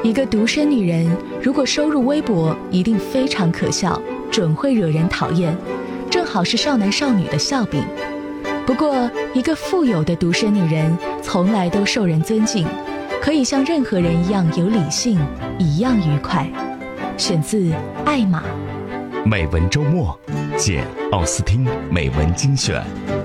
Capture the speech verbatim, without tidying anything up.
一个独身女人如果收入微薄，一定非常可笑，准会惹人讨厌，正好是少男少女的笑柄。不过一个富有的独身女人从来都受人尊敬，可以像任何人一样有理性，一样愉快。选自艾玛。 美文周末，简·奥斯汀美文精选。